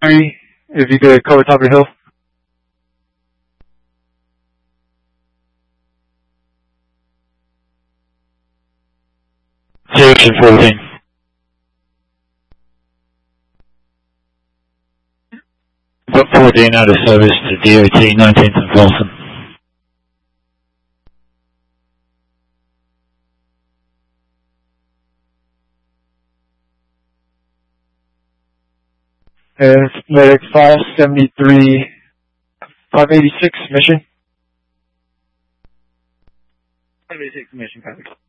if you could cover top of your hill. 14. Got 14 out of service to DOT 19th and Folsom. Medic 573, 586 mission. 586 mission, copy.